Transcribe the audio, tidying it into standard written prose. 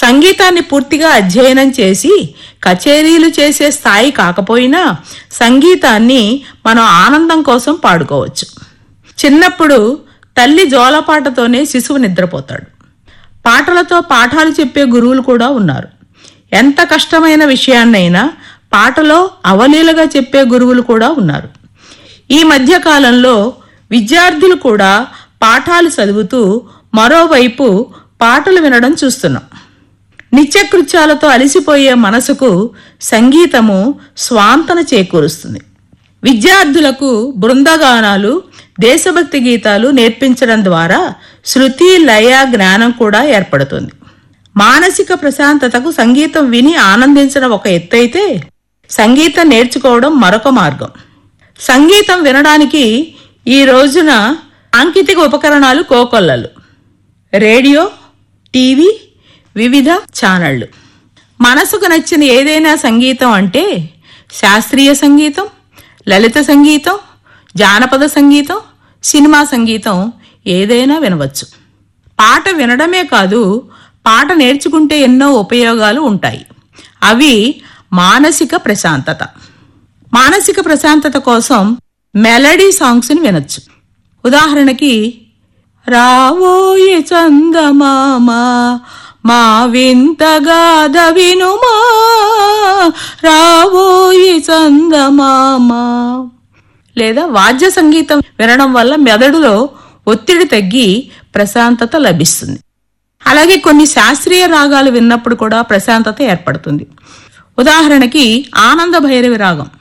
సంగీతాన్ని పూర్తిగా అధ్యయనం చేసి కచేరీలు చేసే స్థాయి కాకపోయినా సంగీతాన్ని మనం ఆనందం కోసం పాడుకోవచ్చు. చిన్నప్పుడు తల్లి జోలపాటతోనే శిశువు నిద్రపోతాడు. పాటలతో పాఠాలు చెప్పే గురువులు కూడా ఉన్నారు. ఎంత కష్టమైన విషయాన్నైనా పాటలో అవలీలగా చెప్పే గురువులు కూడా ఉన్నారు. ఈ మధ్య కాలంలో విద్యార్థులు కూడా పాఠాలు చదువుతూ మరోవైపు పాటలు వినడం చూస్తున్నాం. నిత్యకృత్యాలతో అలసిపోయే మనసుకు సంగీతము స్వాంతన చేకూరుస్తుంది. విద్యార్థులకు బృందగానాలు, దేశభక్తి గీతాలు నేర్పించడం ద్వారా శృతి, లయ, జ్ఞానం కూడా ఏర్పడుతుంది. మానసిక ప్రశాంతతకు సంగీతం విని ఆనందించడం ఒక ఎత్తైతే సంగీతం నేర్చుకోవడం మరొక మార్గం. సంగీతం వినడానికి ఈ రోజున సాంకేతిక ఉపకరణాలు కోకొల్లలు. రేడియో, టీవీ, వివిధ ఛానళ్లు. మనసుకు నచ్చిన ఏదైనా సంగీతం అంటే శాస్త్రీయ సంగీతం, లలిత సంగీతం, జానపద సంగీతం, సినిమా సంగీతం ఏదైనా వినవచ్చు. పాట వినడమే కాదు, పాట నేర్చుకుంటే ఎన్నో ఉపయోగాలు ఉంటాయి. అవి మానసిక ప్రశాంతత. మానసిక ప్రశాంతత కోసం మెలడీ సాంగ్స్ని వినొచ్చు. ఉదాహరణకి, రావోయి చందమామ మా వింతగాథ వినుమా, రావోయి చందమామ. లేదా వాద్య సంగీతం వినడం వల్ల మెదడులో ఒత్తిడి తగ్గి ప్రశాంతత లభిస్తుంది. అలాగే కొన్ని శాస్త్రీయ రాగాలు విన్నప్పుడు కూడా ప్రశాంతత ఏర్పడుతుంది. ఉదాహరణకి ఆనంద భైరవి రాగం.